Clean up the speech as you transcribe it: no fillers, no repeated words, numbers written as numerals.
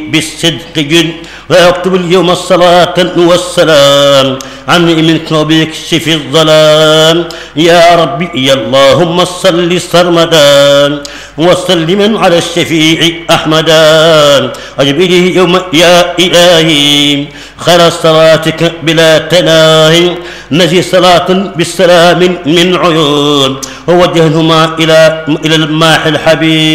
بالصدق جد ويكتب اليوم الصلاة والسلام عن منك وبيكشف الظلام يا ربي يا اللهم صل سرمدا وسلما على الشفيع أحمدا أجب إليه يوم يا إلهي خير صلاتك بلا تناهي نجي صلاة بالسلام من عيون ووجههما إلى الماح الحبيب